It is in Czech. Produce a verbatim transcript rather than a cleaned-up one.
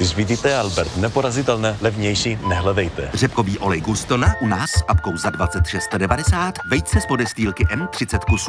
Když vidíte Albert, neporazitelné, levnější, nehledejte. Řepkový olej Gustona u nás s apkou za dvacet šest devadesát, vejce z podestýlky M třicet kusů.